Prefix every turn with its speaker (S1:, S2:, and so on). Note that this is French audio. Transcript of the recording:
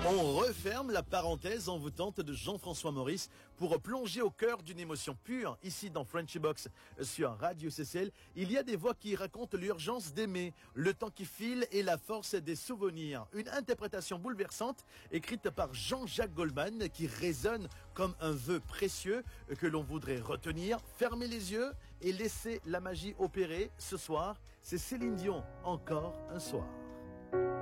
S1: On referme la parenthèse envoûtante de Jean-François Maurice pour plonger au cœur d'une émotion pure. Ici dans Frenchy Box sur Radio CCL, il y a des voix qui racontent l'urgence d'aimer, le temps qui file et la force des souvenirs. Une interprétation bouleversante écrite par Jean-Jacques Goldman qui résonne comme un vœu précieux que l'on voudrait retenir. Fermez les yeux et laissez la magie opérer. Ce soir, c'est Céline Dion, encore un soir.